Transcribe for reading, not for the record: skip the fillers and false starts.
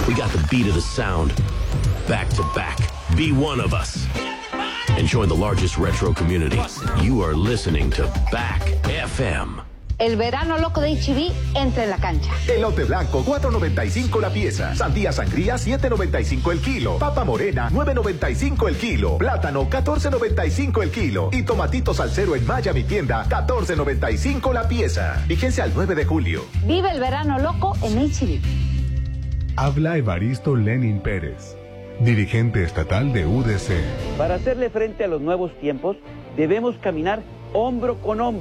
We got the beat of the sound. Back to back. Be one of us. And join the largest retro community. You are listening to Back FM. El verano loco de H-E-B entra en la cancha. Elote blanco, $4.95 la pieza. Sandía sangría, $7.95 el kilo. Papa morena, $9.95 el kilo. Plátano, $14.95 el kilo. Y tomatitos al cero en Maya, mi tienda, $14.95 la pieza. Vigencia al 9 de julio. Vive el verano loco en H-E-B. Habla Evaristo Lenin Pérez, dirigente estatal de UDC. Para hacerle frente a los nuevos tiempos, debemos caminar hombro con hombro.